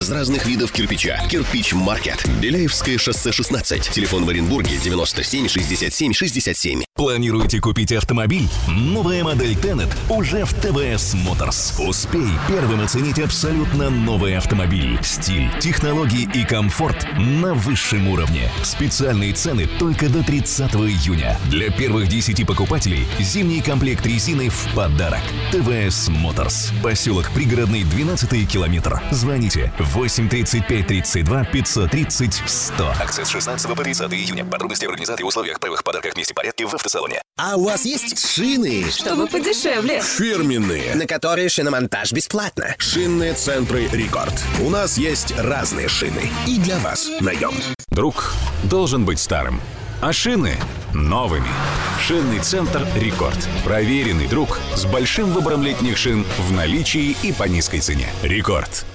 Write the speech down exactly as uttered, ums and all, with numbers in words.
Из разных видов кирпича. Кирпич-маркет. Беляевское шоссе шестнадцать. Телефон в Оренбурге девяносто семь шестьдесят семь шестьдесят семь. Планируете купить автомобиль? Новая модель Tenet уже в тэ вэ эс Motors. Успей первым оценить абсолютно новый автомобиль. Стиль, технологии и комфорт на высшем уровне. Специальные цены только до тридцатого июня. Для первых десяти покупателей зимний комплект резины в подарок. тэ вэ эс Motors. Поселок Пригородный, двенадцатый километр. Звоните восемь тридцать пять тридцать два пятьсот тридцать сто. Акция с шестнадцатого по тридцатое июня. Подробности в организации и условиях, правилах, подарках, месте порядке в автосалоне. А у вас есть шины? Чтобы подешевле. Фирменные. На которые шиномонтаж бесплатно. Шинные центры «Рекорд». У нас есть разные шины. И для вас найдем. Друг должен быть старым, а шины — новыми. Шинный центр «Рекорд». Проверенный друг с большим выбором летних шин в наличии и по низкой цене. «Рекорд».